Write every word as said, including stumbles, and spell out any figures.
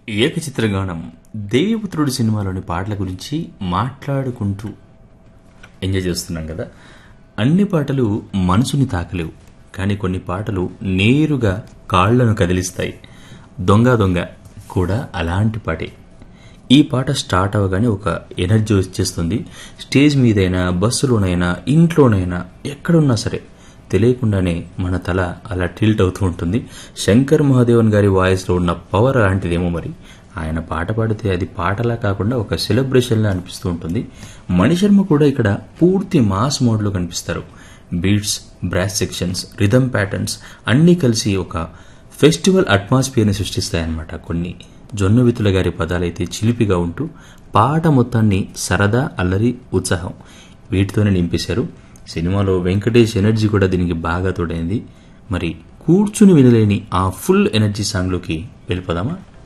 ఏకచిత్రగానం దేవిపుత్రుడు సినిమాలోని పాటల గురించి మాట్లాడుకుంటూ ఎంజాయ్ చేస్తున్నాం కదా. అన్ని పాటలు మనసుని తాకలేవు, కానీ కొన్ని పాటలు నేరుగా కాళ్లను కదిలిస్తాయి. దొంగ దొంగ కూడా అలాంటి పాటే. ఈ పాట స్టార్ట్ అవ్వగానే ఒక ఎనర్జీ వచ్చేస్తుంది. స్టేజ్ మీదైనా, బస్సులోనైనా, ఇంట్లోనైనా, ఎక్కడున్నా సరే తెలియకుండానే మన తల అలా టిల్ట్ అవుతూ ఉంటుంది. శంకర్ మహాదేవన్ గారి వాయిస్లో ఉన్న పవర్ అలాంటిదేమో మరి. ఆయన పాట పాడితే అది పాటలా కాకుండా ఒక సెలబ్రేషన్లా అనిపిస్తూ ఉంటుంది. మణిశర్మ కూడా ఇక్కడ పూర్తి మాస్ మోడ్లో కనిపిస్తారు. Beats, brass sections, rhythm patterns అన్నీ కలిసి ఒక ఫెస్టివల్ అట్మాస్ఫియర్ని సృష్టిస్తాయన్నమాట. కొన్ని జొన్నవితుల గారి పదాలైతే చిలిపిగా ఉంటూ పాట మొత్తాన్ని సరదా, అల్లరి, ఉత్సాహం వీటితోనే నింపేశారు. సినిమాలో వెంకటేష్ ఎనర్జీ కూడా దీనికి బాగా తోడైంది. మరి కూర్చుని వినలేని ఆ ఫుల్ ఎనర్జీ సాంగ్లోకి వెళ్ళిపోదామా?